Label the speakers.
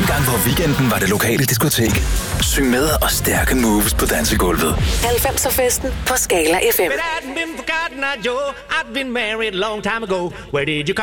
Speaker 1: Dengang på weekenden var det lokale diskotek. Syng med og stærke moves på dansegulvet.
Speaker 2: 90'er festen på Skala FM.
Speaker 3: But I hadn't been forgotten, Joe. I'd been married a long time ago. Where did you come